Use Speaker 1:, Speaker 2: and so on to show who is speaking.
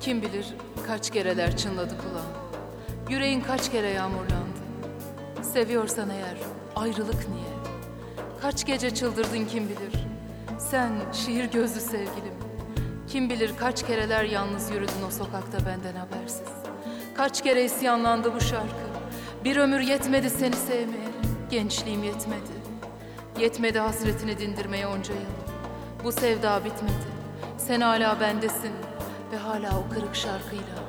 Speaker 1: Kim bilir kaç kereler çınladı kulağım. Yüreğin kaç kere yağmurlandı. Seviyorsan eğer ayrılık niye? Kaç gece çıldırdın kim bilir. Sen şiir gözlü sevgilim. Kim bilir kaç kereler yalnız yürüdün o sokakta benden habersiz. Kaç kere isyanlandı bu şarkı. Bir ömür yetmedi seni sevmeye. Gençliğim yetmedi. Yetmedi hasretini dindirmeye onca yıl. Bu sevda bitmedi. Sen hala bendesin ve hala o kırık şarkıyla